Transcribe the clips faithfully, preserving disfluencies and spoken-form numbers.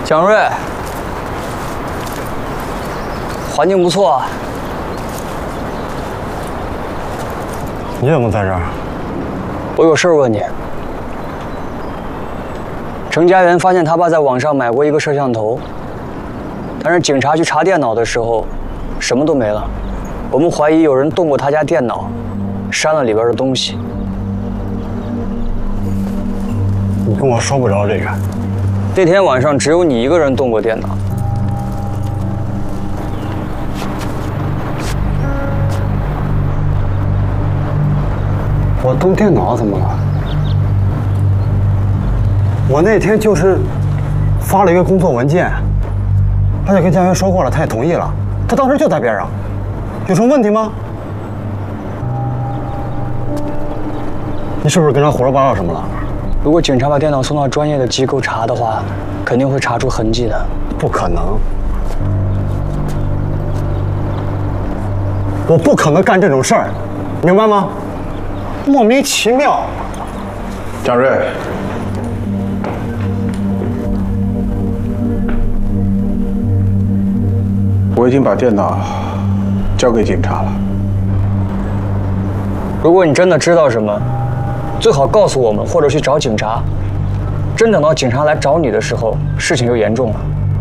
蒋瑞，环境不错。 你怎么在这儿？ 我有事问你。程家元发现他爸在网上买过一个摄像头，但是警察去查电脑的时候，什么都没了。我们怀疑有人动过他家电脑，删了里边的东西。 你跟我说不着这个。 那天晚上只有你一个人动过电脑。 我动电脑怎么了？我那天就是发了一个工作文件，而且跟家园说过了，他也同意了。他当时就在边上，有什么问题吗？你是不是跟他胡说八道什么了？ 如果警察把电脑送到专业的机构查的话，肯定会查出痕迹的。 不可能，我不可能干这种事儿，明白吗？莫名其妙。 蒋瑞，我已经把电脑交给警察了。 如果你真的知道什么，最好告诉我们，或者去找警察。真等到警察来找你的时候，事情就严重了。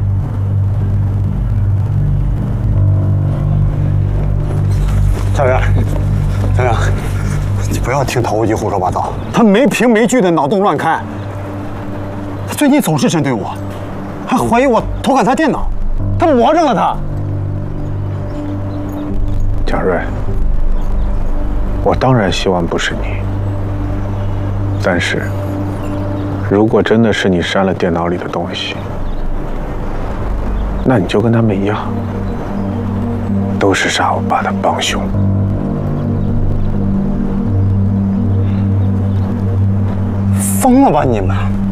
小袁，小袁，你不要听陶无极胡说八道，他没凭没据的脑洞乱开。他最近总是针对我，还怀疑我偷看他电脑，他魔怔了他。 蒋瑞，我当然希望不是你，但是如果真的是你删了电脑里的东西，那你就跟他们一样，都是杀我爸的帮凶。 疯了吧你们！